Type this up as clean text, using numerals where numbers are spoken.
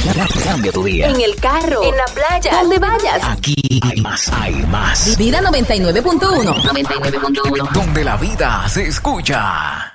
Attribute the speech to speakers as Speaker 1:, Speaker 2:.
Speaker 1: Cambia tu día.
Speaker 2: En el carro, en la playa, donde vayas.
Speaker 1: Aquí hay más.
Speaker 2: Vida 99.1. 99.1.
Speaker 1: Donde la vida se escucha.